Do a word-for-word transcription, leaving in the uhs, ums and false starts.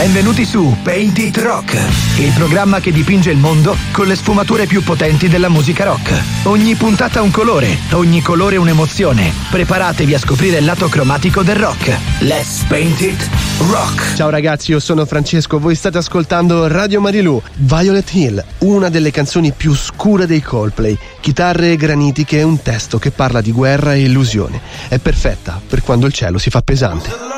Benvenuti su Paint It Rock, il programma che dipinge il mondo con le sfumature più potenti della musica rock. Ogni puntata un colore, ogni colore un'emozione. Preparatevi a scoprire il lato cromatico del rock. Let's Paint It Rock. Ciao ragazzi, io sono Francesco, voi state ascoltando Radio Marilù. Violet Hill, una delle canzoni più scure dei Coldplay. Chitarre granitiche e un testo che parla di guerra e illusione. È perfetta per quando il cielo si fa pesante.